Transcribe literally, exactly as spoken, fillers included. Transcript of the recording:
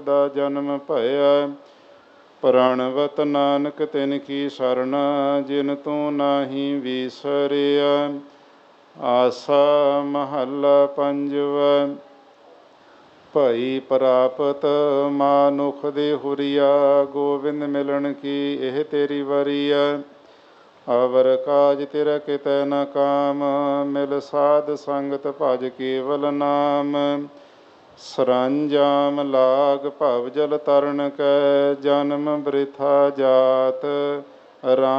ਦਾ ਜਨਮ ਭਇਆ। ਪ੍ਰਣਵਤ ਨਾਨਕ ਤਿਨ ਕੀ ਸਰਣਾ, ਜਿਨ ਤੂੰ ਨਾਹੀ ਵਿਸਰਿਆ। ਆਸਾ ਮਹੱਲਾ ਪੰਜਵਾ। ਭਈ ਪ੍ਰਾਪਤ ਮਾਨੁਖ ਦੇ ਹੁਰੀਆ, ਗੋਬਿੰਦ ਮਿਲਣ ਕੀ ਇਹ ਤੇਰੀ ਵਰੀਆ। ਅਵਰ ਕਾਜ ਤੇਰਾ ਕਿਤੈ ਨ ਕਾਮ, ਮਿਲ ਸਾਧ ਸੰਗਤ ਭਜ ਕੇਵਲ ਨਾਮ। ਸਰੰਜਾਮ ਲਾਗ ਭਵ ਜਲ ਤਰਨ ਕੈ, ਜਨਮ ਬ੍ਰਿਥਾ ਜਾਤ ਰੰਗ